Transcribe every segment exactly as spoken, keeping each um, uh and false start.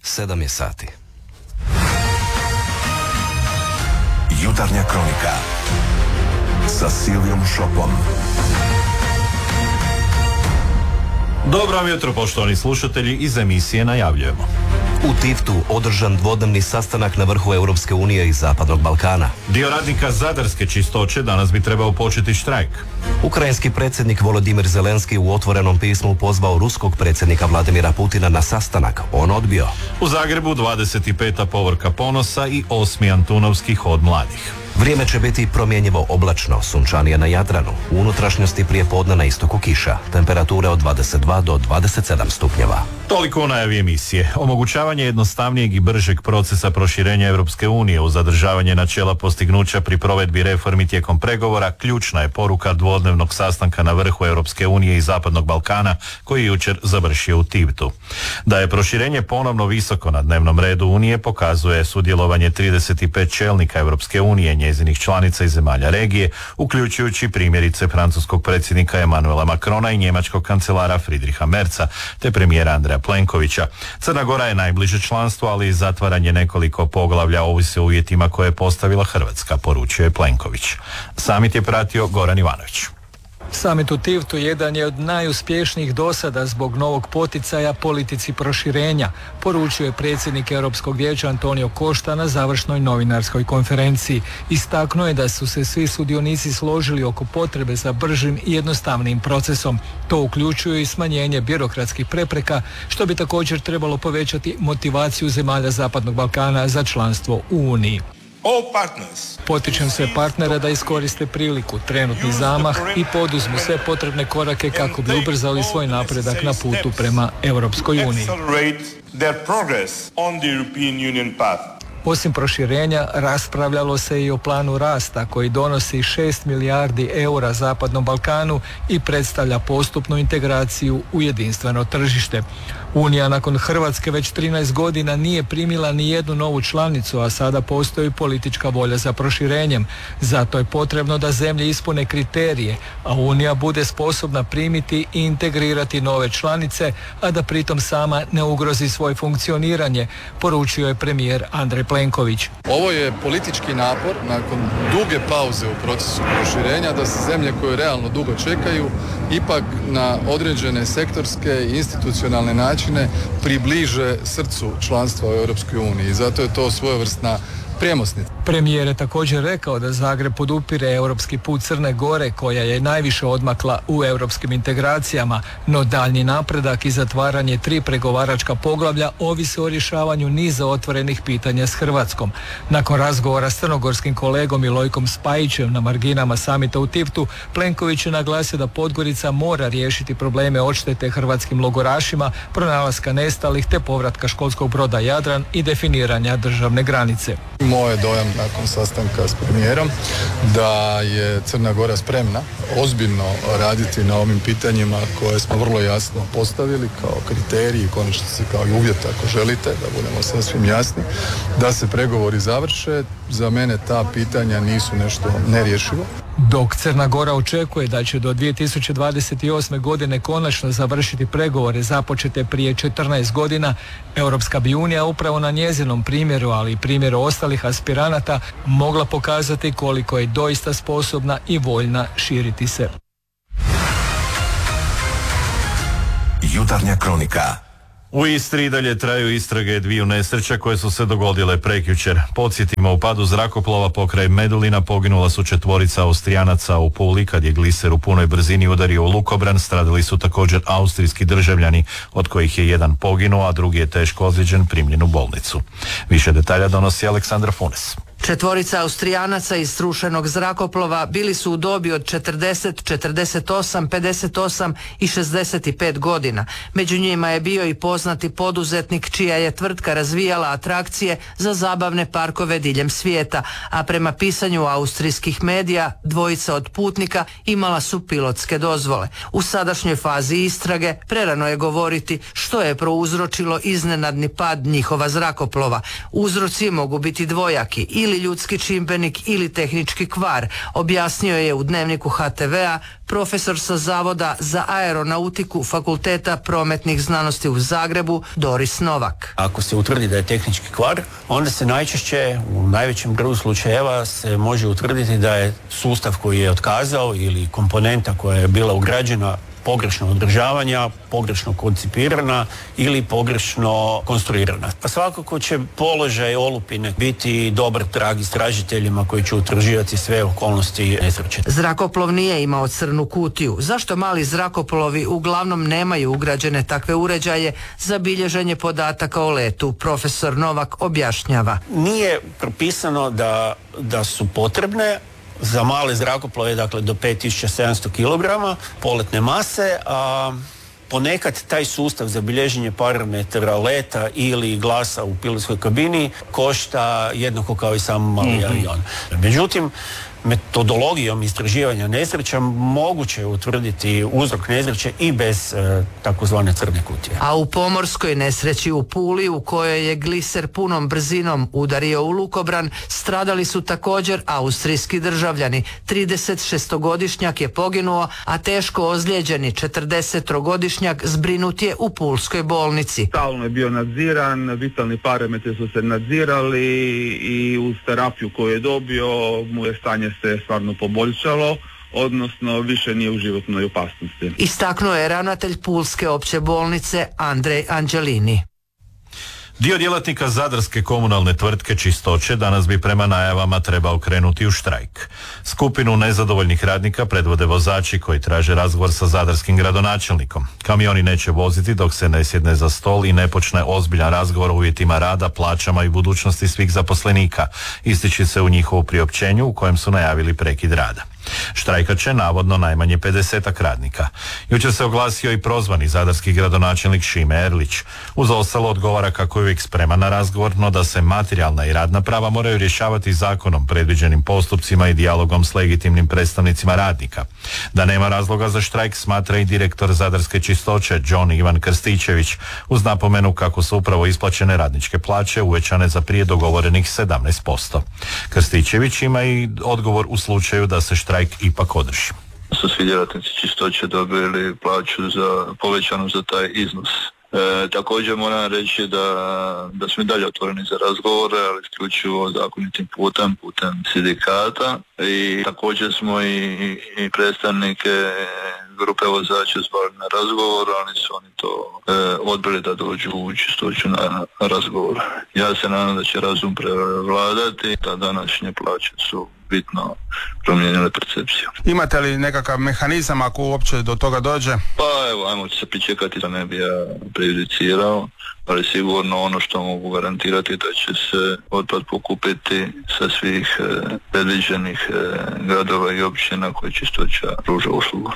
sedam je sati. Jutarnja kronika sa Silvijom Šopom. Dobro vam jutro, poštovani slušatelji, iz emisije najavljujemo. U Tiftu održan dvodnevni sastanak na vrhu Europske unije i Zapadnog Balkana. Dio radnika Zadarske čistoće danas bi trebao početi štrajk. Ukrajinski predsjednik Volodimir Zelenski u otvorenom pismu pozvao ruskog predsjednika Vladimira Putina na sastanak. On odbio. U Zagrebu dvadeset peta povorka ponosa i osmi Antunovski hod mladih. Vrijeme će biti promjenjivo oblačno, sunčanije na Jadranu. U unutrašnjosti prije podne na istoku kiša. Temperature od dvadeset dva do dvadeset sedam stupnjeva. Toliko u najavi emisije. Omogućavanje jednostavnijeg i bržeg procesa proširenja Europske unije uz zadržavanje načela postignuća pri provedbi reformi tijekom pregovora ključna je poruka dvodnevnog sastanka na vrhu Europske unije i Zapadnog Balkana koji je jučer završio u Tiftu. Da je proširenje ponovno visoko na dnevnom redu Unije pokazuje sudjelovanje trideset pet čelnika Europske unije, njezinih članica i zemalja regije, uključujući primjerice francuskog predsjednika Emmanuela Macrona i njemačkog kancelara Friedricha Merza, te premijera Andreja Plenkovića. Crna Gora je najbliže članstvo, ali i zatvaranje nekoliko poglavlja ovisi o uvjetima koje je postavila Hrvatska, poručio je Plenković. Samit je pratio Goran Ivanović. Samit u Tiftu jedan je od najuspješnijih dosada zbog novog poticaja politici proširenja, poručio je predsjednik Europskog vijeća Antonio Costa na završnoj novinarskoj konferenciji. Istaknuo je da su se svi sudionici složili oko potrebe za bržim i jednostavnijim procesom. To uključuje i smanjenje birokratskih prepreka, što bi također trebalo povećati motivaciju zemalja Zapadnog Balkana za članstvo u Uniji. Potičem sve partnere da iskoriste priliku, trenutni zamah i poduzmu sve potrebne korake kako bi ubrzali svoj napredak na putu prema Europskoj uniji. Osim proširenja, raspravljalo se i o planu rasta koji donosi šest milijardi eura Zapadnom Balkanu i predstavlja postupnu integraciju u jedinstveno tržište. Unija nakon Hrvatske već trinaest godina nije primila ni jednu novu članicu, a sada postoji politička volja za proširenjem. Zato je potrebno da zemlje ispune kriterije, a Unija bude sposobna primiti i integrirati nove članice, a da pritom sama ne ugrozi svoje funkcioniranje, poručio je premijer Andrej Plenković. Ovo je politički napor nakon duge pauze u procesu proširenja da se zemlje koje realno dugo čekaju ipak na određene sektorske i institucionalne načine približe srcu članstva u Europskoj uniji. Zato je to svojevrsna premosnica. Premijer je također rekao da Zagreb podupire europski put Crne Gore, koja je najviše odmakla u europskim integracijama, no daljnji napredak i zatvaranje tri pregovaračka poglavlja ovise o rješavanju niza otvorenih pitanja s Hrvatskom. Nakon razgovora s crnogorskim kolegom Milojkom Spajićem na marginama samita u Tiftu, Plenković je naglasio da Podgorica mora riješiti probleme odštete hrvatskim logorašima, pronalaska nestalih te povratka školskog broda Jadran i definiranja državne granice. Moj je dojam nakon sastanka s premijerom da je Crna Gora spremna ozbiljno raditi na ovim pitanjima koje smo vrlo jasno postavili kao kriteriji, konačnici kao i uvjet ako želite, da budemo sasvim jasni, da se pregovori završe. Za mene ta pitanja nisu nešto nerješivo. Dok Crna Gora očekuje da će do dvije tisuće dvadeset osme. godine konačno završiti pregovore započete prije četrnaest godina, Europska bi unija upravo na njezinom primjeru, ali i primjeru ostalih aspiranata, mogla pokazati koliko je doista sposobna i voljna širiti se. Jutarnja kronika. U Istri i dalje traju istrage dviju nesreća koje su se dogodile prekjučer. Podsjetimo, u padu zrakoplova pokraj Medulina poginula su četvorica Austrijanaca u Puli kad je gliser u punoj brzini udario u lukobran. Stradali su također austrijski državljani, od kojih je jedan poginuo, a drugi je teško ozlijeđen, primljen u bolnicu. Više detalja donosi Aleksandra Funes. Četvorica Austrijanaca iz srušenog zrakoplova bili su u dobi od četrdeset, četrdeset osam, pedeset osam i šezdeset pet godina. Među njima je bio i poznati poduzetnik čija je tvrtka razvijala atrakcije za zabavne parkove diljem svijeta, a prema pisanju austrijskih medija dvojica od putnika imala su pilotske dozvole. U sadašnjoj fazi istrage prerano je govoriti što je prouzročilo iznenadni pad njihova zrakoplova. Uzroci mogu biti dvojaki, ili ili ljudski čimbenik ili tehnički kvar, objasnio je u Dnevniku H T V-a profesor sa Zavoda za aeronautiku Fakulteta prometnih znanosti u Zagrebu Doris Novak. Ako se utvrdi da je tehnički kvar, onda se najčešće u najvećem broju slučajeva se može utvrditi da je sustav koji je otkazao ili komponenta koja je bila ugrađena pogrešno održavanja, pogrešno koncipirana ili pogrešno konstruirana. Pa svakako će položaj olupine biti dobar trag istražiteljima koji će utvrđivati sve okolnosti nesreće. Zrakoplov nije imao crnu kutiju. Zašto mali zrakoplovi uglavnom nemaju ugrađene takve uređaje za bilježenje podataka o letu? Profesor Novak objašnjava. Nije propisano da, da su potrebne za male zrakoplove, dakle do pet tisuća sedamsto kilograma poletne mase, a ponekad taj sustav za bilježenje parametara leta ili glasa u pilotskoj kabini košta jednako kao i sam mali mm-hmm. avion. Međutim, metodologijom istraživanja nesreća moguće je utvrditi uzrok nesreće i bez e, takozvane crne kutije. A u pomorskoj nesreći u Puli, u kojoj je gliser punom brzinom udario u lukobran, stradali su također austrijski državljani. tridesetšestogodišnjak je poginuo, a teško ozlijeđeni četrdesettrogodišnjak zbrinut je u pulskoj bolnici. Stalno je bio nadziran, vitalni parametri su se nadzirali i uz terapiju koju je dobio mu je stanje se stvarno poboljšalo, odnosno više nije u životnoj opasnosti. Istaknuo je ravnatelj Pulske opće bolnice Andrej Anđelini. Dio djelatnika zadarske komunalne tvrtke Čistoće danas bi prema najavama trebao krenuti u štrajk. Skupinu nezadovoljnih radnika predvode vozači koji traže razgovor sa zadarskim gradonačelnikom. Kamioni neće voziti dok se ne sjedne za stol i ne počne ozbiljan razgovor o uvjetima rada, plaćama i budućnosti svih zaposlenika, ističe se u njihovu priopćenju u kojem su najavili prekid rada. Štrajkat će navodno najmanje pedesetak radnika. Jučer se oglasio i prozvani zadarski gradonačelnik Šime Erlić. Uz ostalo odgovara kako je uvijek spreman na razgovor, no da se materijalna i radna prava moraju rješavati zakonom, predviđenim postupcima i dijalogom s legitimnim predstavnicima radnika. Da nema razloga za štrajk smatra i direktor zadarske Čistoće John Ivan Krstičević, uz napomenu kako su upravo isplaćene radničke plaće uvećane za prije dogovorenih sedamnaest posto. Krstičević ima i odgovor u slučaju da se štrajk ipak održi. Su svi djelatnici Čistoće dobili plaću za, povećanu za taj iznos. E, također moram reći da, da smo i dalje otvoreni za razgovore, ali isključivo zakonitim putem, putem sindikata, i također smo i, i, i predstavnike grupe vozača zvali na razgovor, ali su oni to e, odbili da dođu u Čistoću na razgovor. Ja se nadam da će razum prevladati, da današnje plaće su bitno promijenile percepciju. Imate li nekakav mehanizam ako uopće do toga dođe? Pa evo, ajmo se pričekati, da ne bi ja prejudicirao, ali sigurno ono što mogu garantirati da će se otpad pokupiti sa svih e, predviđenih e, gradova i općina koje Čistoća pruža uslugu.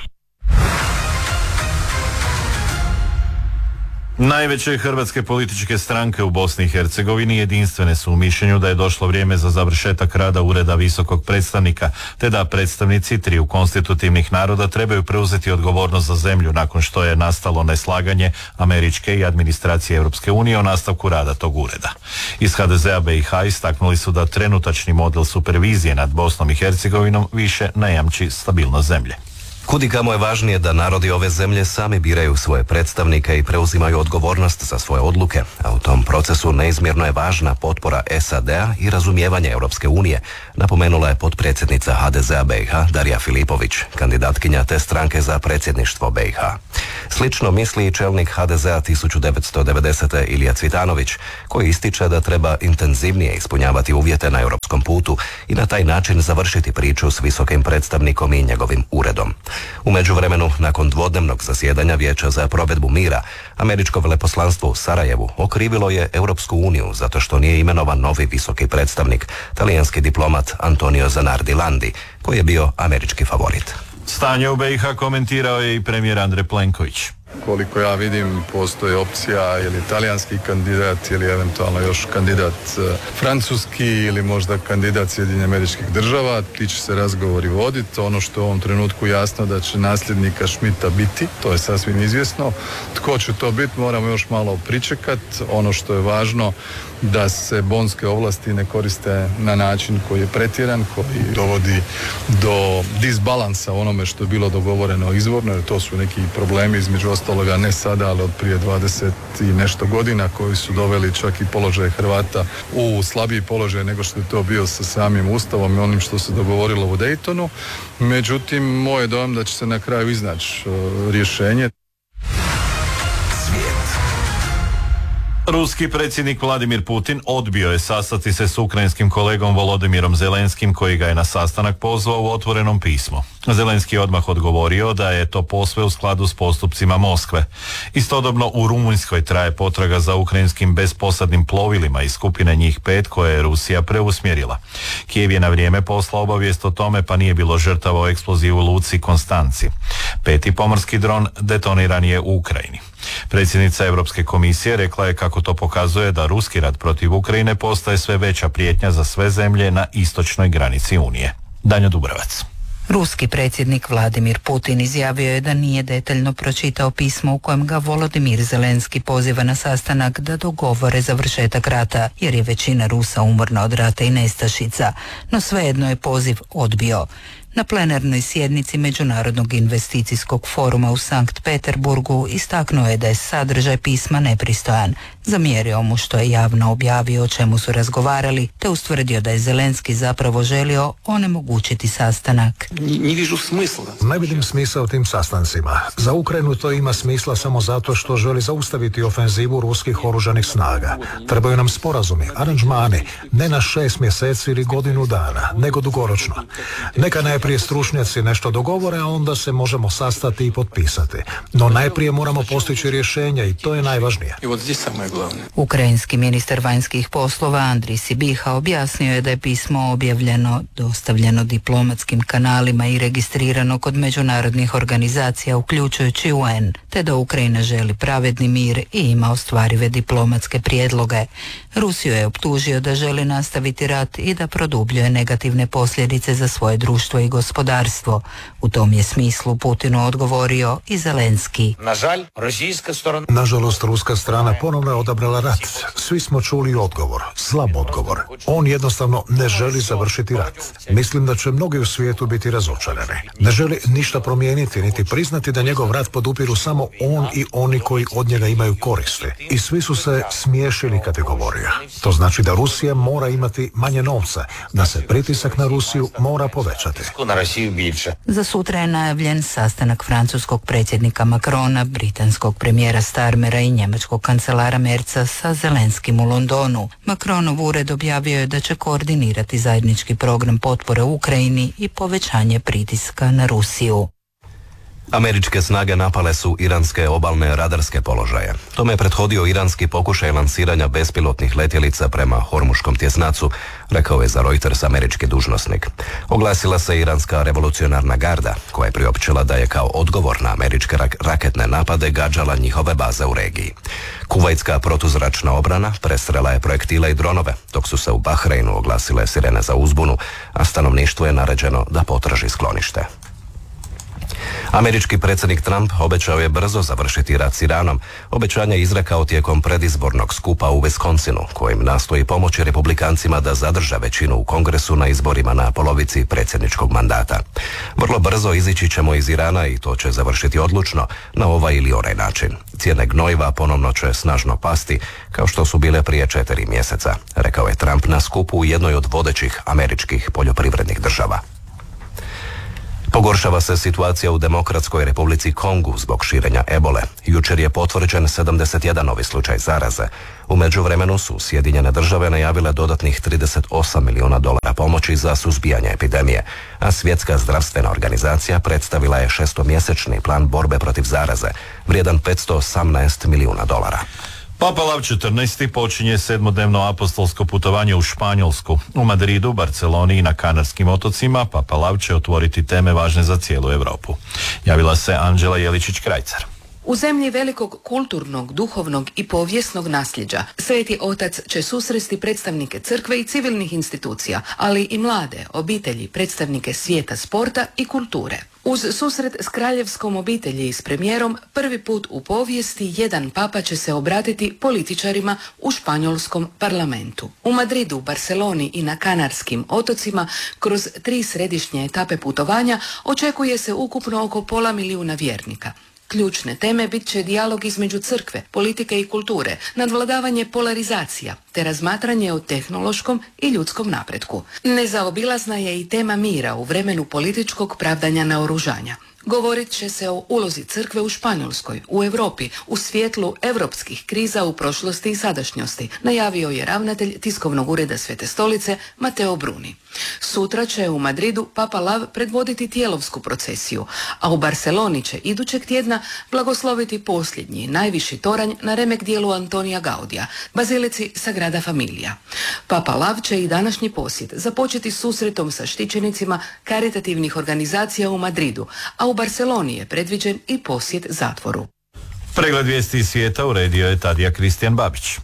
Najveće hrvatske političke stranke u Bosni i Hercegovini jedinstvene su u mišljenju da je došlo vrijeme za završetak rada Ureda visokog predstavnika, te da predstavnici triju konstitutivnih naroda trebaju preuzeti odgovornost za zemlju nakon što je nastalo neslaganje američke i administracije Europske unije o nastavku rada tog ureda. Iz H D Z-a B i H istaknuli su da trenutačni model supervizije nad Bosnom i Hercegovinom više ne jamči stabilnost zemlje. Kudikamo je važnije da narodi ove zemlje sami biraju svoje predstavnike i preuzimaju odgovornost za svoje odluke, a u tom procesu neizmjerno je važna potpora S A D-a i razumijevanje Europske unije, napomenula je potpredsjednica H D Z-a B i H Darija Filipović, kandidatkinja te stranke za predsjedništvo B i H. Slično misli i čelnik H D Z-a tisuću devetsto devedesete Ilija Cvitanović, koji ističe da treba intenzivnije ispunjavati uvjete na europskom putu i na taj način završiti priču s visokim predstavnikom i njegovim uredom. U međuvremenu, nakon dvodnevnog zasjedanja Vijeća za provedbu mira, američko veleposlanstvo u Sarajevu okrivilo je Europsku uniju zato što nije imenovan novi visoki predstavnik, talijanski diplomat Antonio Zanardi Landi, koji je bio američki favorit. Stanje u B i H komentirao je i premijer Andrej Plenković. koliko ja vidim postoji opcija ili talijanski kandidat ili eventualno još kandidat francuski ili možda kandidat Sjedinjenih Američkih Država. Ti će se razgovori voditi. Ono što je u ovom trenutku jasno da će nasljednika Schmidta biti, to je sasvim izvjesno. Tko će to biti, moramo još malo pričekati. Ono što je važno da se bonske ovlasti ne koriste na način koji je pretjeran, koji dovodi do disbalansa onome što je bilo dogovoreno izvorno, jer to su neki problemi između ostaloga ne sada, ali od prije dvadeset i nešto godina koji su doveli čak i položaj Hrvata u slabiji položaj nego što je to bio sa samim Ustavom i onim što se dogovorilo u Daytonu. Međutim, moj je dojam da će se na kraju iznaći uh, rješenje. Ruski predsjednik Vladimir Putin odbio je sastati se s ukrajinskim kolegom Volodimirom Zelenskim koji ga je na sastanak pozvao u otvorenom pismu. Zelenski je odmah odgovorio da je to posve u skladu s postupcima Moskve. Istodobno u Rumunjskoj traje potraga za ukrajinskim bezposadnim plovilima iz skupine njih pet koje je Rusija preusmjerila. Kijev je na vrijeme poslao obavijest o tome pa nije bilo žrtava o eksplozivu u luci Konstanci. Peti pomorski dron detoniran je u Ukrajini. Predsjednica Europske komisije rekla je kako to pokazuje da ruski rat protiv Ukrajine postaje sve veća prijetnja za sve zemlje na istočnoj granici Unije. Danjo Dubrovac. Ruski predsjednik Vladimir Putin izjavio je da nije detaljno pročitao pismo u kojem ga Volodimir Zelenski poziva na sastanak da dogovore završetak rata, jer je većina Rusa umorna od rata i nestašica, no svejedno je poziv odbio. Na plenarnoj sjednici Međunarodnog investicijskog foruma u Sankt Peterburgu istaknuo je da je sadržaj pisma nepristojan. Zamjerio mu što je javno objavio o čemu su razgovarali, te ustvrdio da je Zelenski zapravo želio onemogućiti sastanak. Ne vidim smisla u tim sastancima. Za Ukrajinu to ima smisla samo zato što želi zaustaviti ofenzivu ruskih oružanih snaga. Trebaju nam sporazumi, aranžmani, ne na šest mjeseci ili godinu dana, nego dugoročno. Neka najprije stručnjaci nešto dogovore, a onda se možemo sastati i potpisati. No najprije moramo postići rješenja i to je najvažnije. Ukrajinski ministar vanjskih poslova Andrij Sibiha objasnio je da je pismo objavljeno, dostavljeno diplomatskim kanalima i registrirano kod međunarodnih organizacija uključujući U N, te da Ukrajina želi pravedni mir i ima ostvarive diplomatske prijedloge. Rusiju je optužio da želi nastaviti rat i da produbljuje negativne posljedice za svoje društvo i gospodarstvo. U tom je smislu Putinu odgovorio i Zelenski. Nažalost, ruska strana ponovno je odabrala rat. Svi smo čuli odgovor, slab odgovor. On jednostavno ne želi završiti rat. Mislim da će mnogi u svijetu biti razočarani. Ne želi ništa promijeniti, niti priznati da njegov rat podupiru samo on i oni koji od njega imaju koristi. I svi su se smiješili kad je govorio. To znači da Rusija mora imati manje novca, da se pritisak na Rusiju mora povećati. Za sutra je najavljen sastanak francuskog predsjednika Macrona, britanskog premijera Starmera i njemačkog kancelara Merza sa Zelenskim u Londonu. Macronov ured objavio je da će koordinirati zajednički program potpore Ukrajini i povećanje pritiska na Rusiju. Američke snage napale su iranske obalne radarske položaje. Tome je prethodio iranski pokušaj lansiranja bespilotnih letjelica prema Hormuškom tjesnacu, rekao je za Reuters američki dužnosnik. Oglasila se iranska revolucionarna garda, koja je priopćila da je kao odgovor na američke rak- raketne napade gađala njihove baze u regiji. Kuvajtska protuzračna obrana presrela je projektile i dronove, dok su se u Bahreinu oglasile sirene za uzbunu, a stanovništvu je naređeno da potraži sklonište. Američki predsjednik Trump obećao je brzo završiti rat s Iranom. Obećanje je izrekao tijekom predizbornog skupa u Wisconsinu, kojim nastoji pomoći republikancima da zadrže većinu u Kongresu na izborima na polovici predsjedničkog mandata. Vrlo brzo izići ćemo iz Irana i to će završiti odlučno na ovaj ili onaj način. Cijene gnojiva ponovno će snažno pasti, kao što su bile prije četiri mjeseca, rekao je Trump na skupu u jednoj od vodećih američkih poljoprivrednih država. Pogoršava se situacija u Demokratskoj Republici Kongu zbog širenja ebole. Jučer je potvrđen sedamdeset jedan novi slučaj zaraze. U međuvremenu su Sjedinjene države najavile dodatnih trideset osam milijuna dolara pomoći za suzbijanje epidemije, a Svjetska zdravstvena organizacija predstavila je šestomjesečni plan borbe protiv zaraze, vrijedan petsto osamnaest milijuna dolara. Papa Lav četrnaesti počinje sedmodnevno apostolsko putovanje u Španjolsku. U Madridu, Barceloni i na Kanarskim otocima Papa Lav će otvoriti teme važne za cijelu Europu. Javila se Anđela Jeličić-Krajcar. U zemlji velikog kulturnog, duhovnog i povijesnog nasljeđa, Sveti Otac će susresti predstavnike crkve i civilnih institucija, ali i mlade, obitelji, predstavnike svijeta sporta i kulture. Uz susret s kraljevskom obitelji i s premijerom, prvi put u povijesti jedan papa će se obratiti političarima u španjolskom parlamentu. U Madridu, Barceloni i na Kanarskim otocima kroz tri središnje etape putovanja očekuje se ukupno oko pola milijuna vjernika. Ključne teme bit će dijalog između crkve, politike i kulture, nadvladavanje polarizacija, te razmatranje o tehnološkom i ljudskom napretku. Nezaobilazna je i tema mira u vremenu političkog pravdanja naoružanja. Govorit će se o ulozi crkve u Španjolskoj, u Europi, u svjetlu europskih kriza u prošlosti i sadašnjosti, najavio je ravnatelj tiskovnog ureda Svete stolice Mateo Bruni. Sutra će u Madridu Papa Lav predvoditi tijelovsku procesiju, a u Barceloni će idućeg tjedna blagosloviti posljednji, najviši toranj na remek dijelu Antonija Gaudija, bazilici Sagrada Familia. Papa Lav će i današnji posjet započeti susretom sa štićenicima karitativnih organizacija u Madridu, a u Barceloni je predviđen i posjet zatvoru. Pregled vijesti iz svijeta uredio je Tadija Kristijan Babić.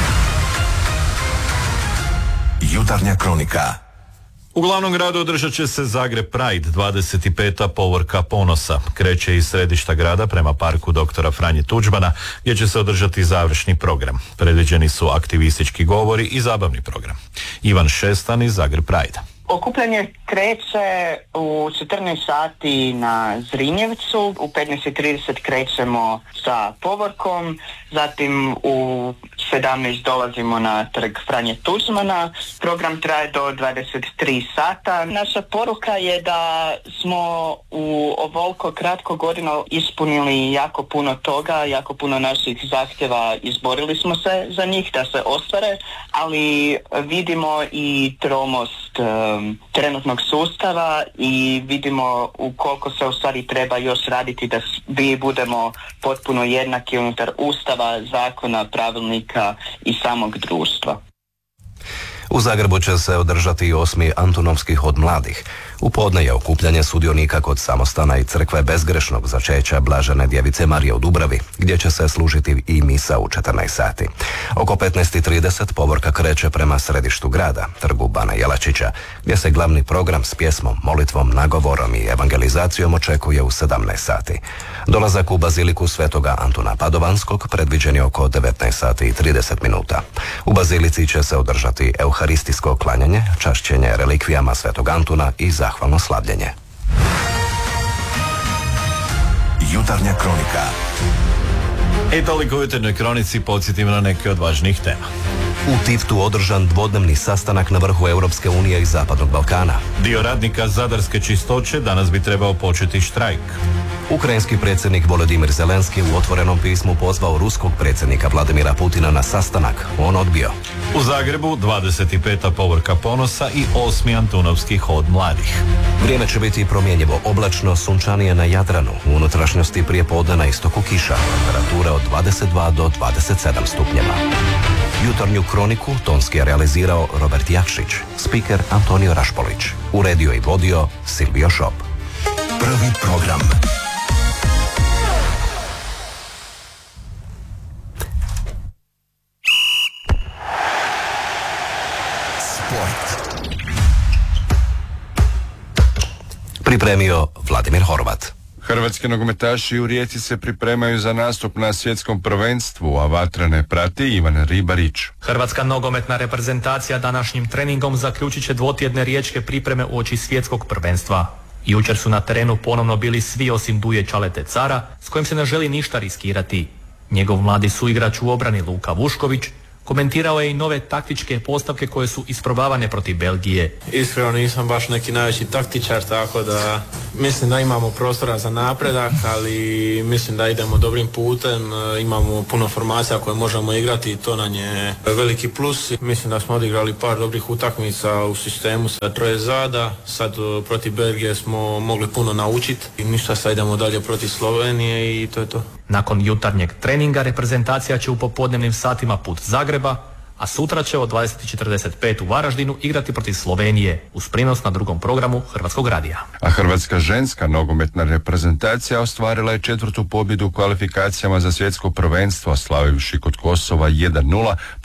Jutarnja kronika. U glavnom gradu održat će se Zagreb Pride, dvadeset peta povorka ponosa. Kreće iz središta grada prema parku doktora Franje Tuđmana, gdje će se održati završni program. Predviđeni su aktivistički govori i zabavni program. Ivan Šestan iz Zagreb Pride. Okupljanje kreće u četrnaest sati na Zrinjevcu, u petnaest i trideset krećemo sa povorkom, zatim u sedamnaest dolazimo na trg Franje Tuđmana, program traje do dvadeset tri sata. Naša poruka je da smo u ovoliko kratko godina ispunili jako puno toga, jako puno naših zahtjeva, izborili smo se za njih da se ostvare, ali vidimo i tromost um, trenutnog sustava i vidimo u koliko se u stvari treba još raditi da svi budemo potpuno jednaki unutar ustava, zakona, pravilnika i samog društva. U Zagrebu će se održati i osmi Antunovski hod mladih. U podne je okupljanje sudionika kod samostana i crkve bezgrešnog začeća Blažene djevice Marije u Dubravi, gdje će se služiti i misa u četrnaest sati. Oko petnaest i trideset povorka kreće prema središtu grada, trgu Bana Jelačića, gdje se glavni program s pjesmom, molitvom, nagovorom i evangelizacijom očekuje u sedamnaest sati. Dolazak u baziliku Svetoga Antuna Padovanskog predviđen je oko devetnaest sati i trideset minuta. U bazilici će se održati euharistijsko klanjanje, čašćenje relikvijama Svetog Antuna i zahvalno slavljenje. Jutarnja kronika. I toliko u jutarnjoj kronici, podsjetimo na neke od važnijih tema. U Tiftu održan dvodnevni sastanak na vrhu Europske unije i Zapadnog Balkana. Dio radnika Zadarske čistoće danas bi trebao početi štrajk. Ukrajinski predsjednik Volodimir Zelenski u otvorenom pismu pozvao ruskog predsjednika Vladimira Putina na sastanak. On odbio. U Zagrebu dvadeset peta povorka ponosa i osmi Antunovski hod mladih. Vrijeme će biti promjenjivo, oblačno, sunčanije na Jadranu, u unutrašnjosti prije podne na istoku kiša, temperature od dvadeset dva do dvadeset sedam stupnjeva. Jutarnju kroniku tonski je realizirao Robert Jakšić, spiker Antonio Rašpolić, uredio i vodio Silvio Šop. Prvi program. Pripremio Vladimir Horvat. Hrvatski nogometaši u Rijeci se pripremaju za nastup na svjetskom prvenstvu, a vatrene prati Ivan Ribarić. Hrvatska nogometna reprezentacija današnjim treningom zaključit će dvotjedne riječke pripreme uoči svjetskog prvenstva. Jučer su na terenu ponovno bili svi osim Duje Čalete Cara, s kojim se ne želi ništa riskirati. Njegov mladi suigrač u obrani Luka Vušković komentirao je i nove taktičke postavke koje su isprobavane protiv Belgije. Iskreno nisam baš neki najveći taktičar, tako da mislim da imamo prostora za napredak, ali mislim da idemo dobrim putem, imamo puno formacija koje možemo igrati i to nam je veliki plus. Mislim da smo odigrali par dobrih utakmica u sistemu sa troje zada, sad protiv Belgije smo mogli puno naučiti i ništa, sad idemo dalje protiv Slovenije i to je to. Nakon jutarnjeg treninga reprezentacija će u popodnevnim satima put Zagreba, a sutra će od dvadeset četrdeset pet u Varaždinu igrati protiv Slovenije uz prinos na drugom programu Hrvatskog radija. A hrvatska ženska nogometna reprezentacija ostvarila je četvrtu pobjedu u kvalifikacijama za svjetsko prvenstvo, slavivši kod Kosova jedan nula